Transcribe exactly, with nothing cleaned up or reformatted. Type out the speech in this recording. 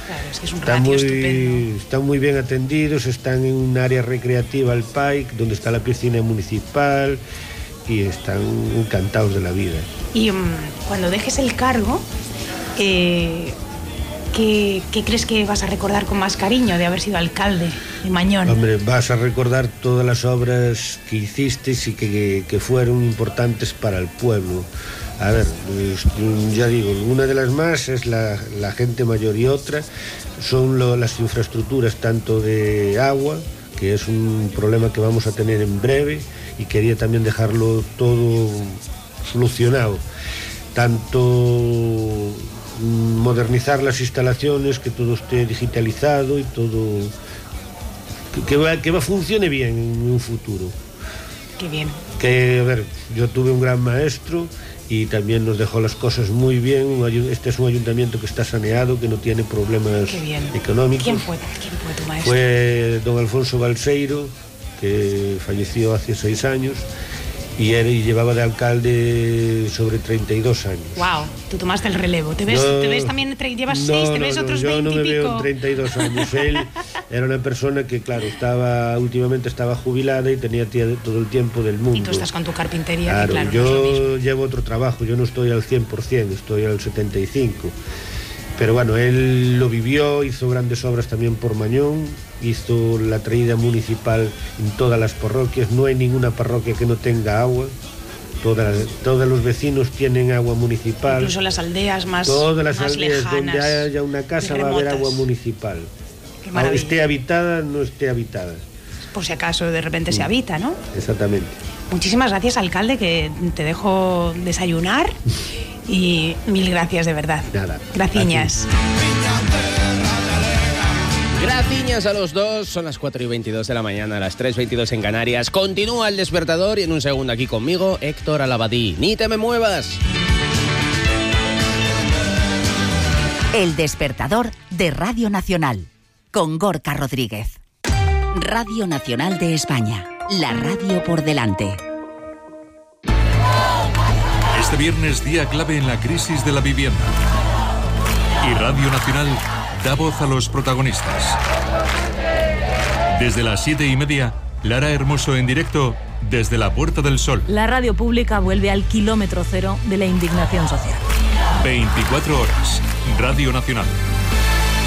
Claro, es que es un Está ratio muy, estupendo. están muy bien atendidos, están en un área recreativa, el Pike, donde está la piscina municipal, y están encantados de la vida. Y um, cuando dejes el cargo, eh, ¿qué, ¿qué crees que vas a recordar con más cariño de haber sido alcalde de Mañón? Hombre, vas a recordar todas las obras que hiciste y que, que, que fueron importantes para el pueblo. A ver, ya digo, una de las más es la, la gente mayor, y otra son lo, las infraestructuras, tanto de agua, que es un problema que vamos a tener en breve, y quería también dejarlo todo solucionado, tanto modernizar las instalaciones, que todo esté digitalizado y todo que, que, va, que va, funcione bien en un futuro. Qué bien. Que, a ver, yo tuve un gran maestro y también nos dejó las cosas muy bien. Este es un ayuntamiento que está saneado, que no tiene problemas económicos. ¿Quién fue, ¿Quién fue tu maestro? Fue don Alfonso Balseiro, que falleció hace seis años, y, era, y llevaba de alcalde sobre treinta y dos años. Wow, tú tomaste el relevo. ¿Te ves, no, ¿te ves también, llevas no, seis, te no, ves no, otros yo veinte no me y pico? veo en treinta y dos años. Él era una persona que, claro, estaba últimamente estaba jubilada y tenía todo el tiempo del mundo. Y tú estás con tu carpintería. Claro, claro yo no es lo mismo. Llevo otro trabajo, yo no estoy al cien por ciento, estoy al setenta y cinco por ciento. Pero bueno, él lo vivió, hizo grandes obras también por Mañón, hizo la traída municipal en todas las parroquias. No hay ninguna parroquia que no tenga agua. Todas, todos los vecinos tienen agua municipal. Incluso las aldeas más Todas las más aldeas lejanas, donde haya una casa va a haber agua municipal. Aunque esté habitada, no esté habitada. Por si acaso de repente sí. se habita, ¿no? Exactamente. Muchísimas gracias, alcalde, que te dejo desayunar. Y mil gracias, de verdad. Nada. Graciñas. Graciñas a los dos. Son las cuatro y veintidós de la mañana, las tres y veintidós en Canarias. Continúa el despertador y en un segundo aquí conmigo, Héctor Alabadí. ¡Ni te me muevas! El despertador de Radio Nacional, con Gorka Rodríguez. Radio Nacional de España, la radio por delante. Este viernes, día clave en la crisis de la vivienda. Y Radio Nacional da voz a los protagonistas. Desde las siete y media, Lara Hermoso en directo desde la Puerta del Sol. La radio pública vuelve al kilómetro cero de la indignación social. veinticuatro horas. Radio Nacional.